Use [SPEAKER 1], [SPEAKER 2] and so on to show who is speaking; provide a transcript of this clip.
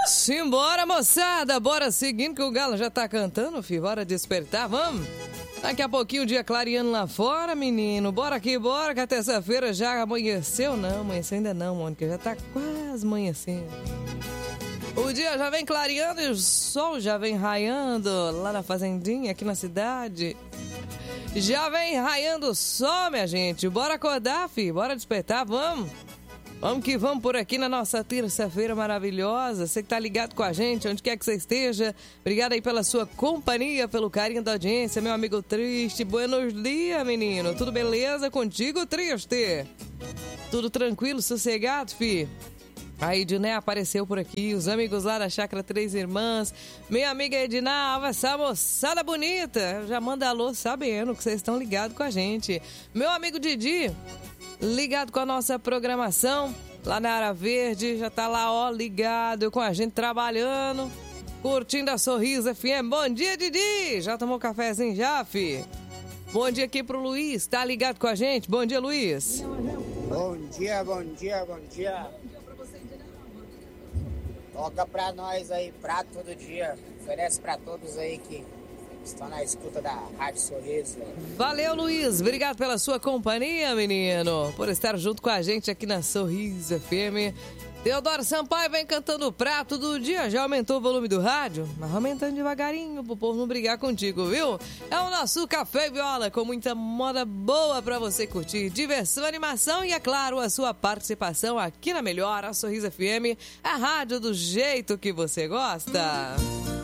[SPEAKER 1] Simbora, moçada, bora seguindo que o galo já tá cantando, filho, bora despertar, vamos? Daqui a pouquinho o dia clareando lá fora, menino, bora aqui, bora, que a terça-feira já amanheceu, não, amanheceu ainda não, Mônica, já tá quase amanhecendo. O dia já vem clareando e o sol já vem raiando lá na fazendinha, aqui na cidade. Já vem raiando o sol, minha gente, bora acordar, filho, bora despertar, vamos? Vamos que vamos por aqui na nossa terça-feira maravilhosa. Você que tá ligado com a gente, onde quer que você esteja. Obrigado aí pela sua companhia, pelo carinho da audiência, meu amigo Triste. Buenos dias, menino. Tudo beleza contigo, Triste? Tudo tranquilo, sossegado, fi? A Edné apareceu por aqui, os amigos lá da Chácara Três Irmãs. Minha amiga Edinalva, essa moçada bonita. Já manda alô sabendo que vocês estão ligados com a gente. Meu amigo Didi, ligado com a nossa programação lá na Área Verde, já tá lá, ó, ligado com a gente, trabalhando, curtindo a Sorriso FM. Bom dia, Didi! Já tomou cafezinho já, fi? Bom dia aqui pro Luiz, tá ligado com a gente? Bom dia, Luiz.
[SPEAKER 2] Bom dia, bom dia, bom dia. Toca pra nós aí, prato todo dia. Oferece pra todos aí que estão na escuta da Rádio Sorriso.
[SPEAKER 1] Valeu, Luiz. Obrigado pela sua companhia, menino. Por estar junto com a gente aqui na Sorriso FM. Teodoro Sampaio vem cantando o prato do dia. Já aumentou o volume do rádio? Mas aumentando devagarinho pro povo não brigar contigo, viu? É o nosso Café e Viola com muita moda boa pra você curtir. Diversão, animação e, é claro, a sua participação aqui na melhor, a Sorriso FM, a rádio do jeito que você gosta.